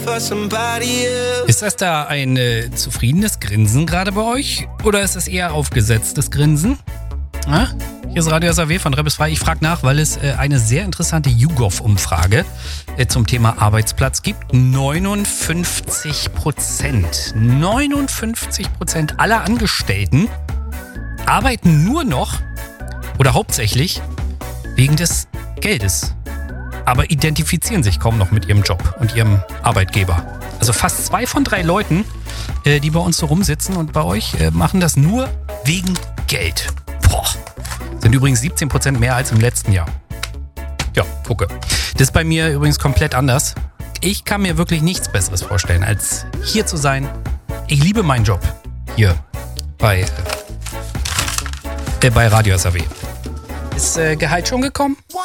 Ist das da ein zufriedenes Grinsen gerade bei euch? Oder ist es eher aufgesetztes Grinsen? Na? Hier ist Radio SAW von Rebels Frei. Ich frage nach, weil es eine sehr interessante YouGov-Umfrage zum Thema Arbeitsplatz gibt. 59% aller Angestellten arbeiten nur noch oder hauptsächlich wegen des Geldes. Aber identifizieren sich kaum noch mit ihrem Job und ihrem Arbeitgeber. Also fast 2 von 3 Leuten, die bei uns so rumsitzen und bei euch machen das nur wegen Geld. Boah. Sind übrigens 17% mehr als im letzten Jahr. Ja, gucke. Das ist bei mir übrigens komplett anders. Ich kann mir wirklich nichts Besseres vorstellen, als hier zu sein. Ich liebe meinen Job hier bei Radio SAW. Ist Gehalt schon gekommen?